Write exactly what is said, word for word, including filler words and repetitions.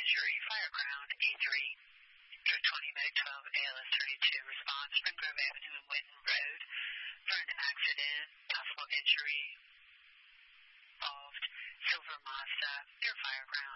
injury, Fireground A three. twenty Med twelve A L S thirty-two response, Spring Grove Avenue and Winton Road for an accident, possible injury involved, Silver Mazda, near Fireground.